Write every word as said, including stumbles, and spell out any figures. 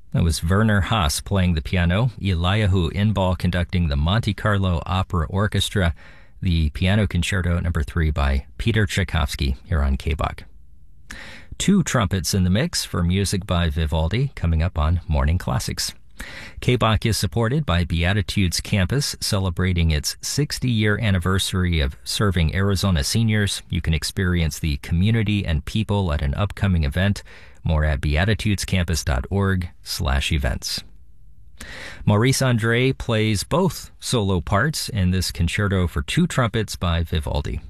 That was Werner Haas playing the piano, Eliyahu Inbal conducting the Monte Carlo Opera Orchestra, the Piano Concerto number three by Peter Tchaikovsky here on K B O C. Two trumpets in the mix for music by Vivaldi coming up on Morning Classics. K B O C is supported by Beatitudes Campus, celebrating its sixty-year anniversary of serving Arizona seniors. You can experience the community and people at an upcoming event. More at beatitudescampus.org slash events. Maurice Andre plays both solo parts in this concerto for two trumpets by Vivaldi.